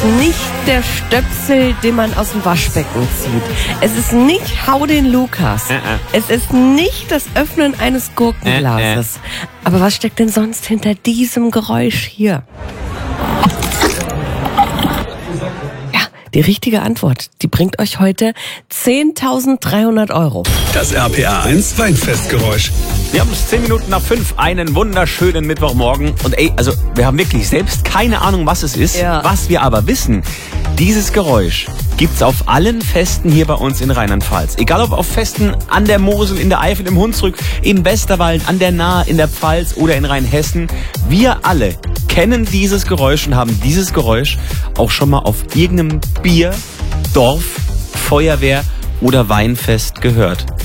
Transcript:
ist nicht der Stöpsel, den man aus dem Waschbecken zieht. Es ist nicht Hau den Lukas. Es ist nicht das Öffnen eines Gurkenglases. Aber was steckt denn sonst hinter diesem Geräusch hier? Die richtige Antwort, die bringt euch heute 10.300 €. Das RPA 1 Weinfestgeräusch. Wir haben es 10 Minuten nach 5, einen wunderschönen Mittwochmorgen. Und also wir haben wirklich selbst keine Ahnung, was es ist. Ja. Was wir aber wissen, dieses Geräusch gibt's auf allen Festen hier bei uns in Rheinland-Pfalz. Egal ob auf Festen an der Mosel, in der Eifel, im Hunsrück, im Westerwald, an der Nahe, in der Pfalz oder in Rheinhessen. Wir alle kennen dieses Geräusch und haben dieses Geräusch auch schon mal auf irgendeinem Bier, Dorf, Feuerwehr oder Weinfest gehört.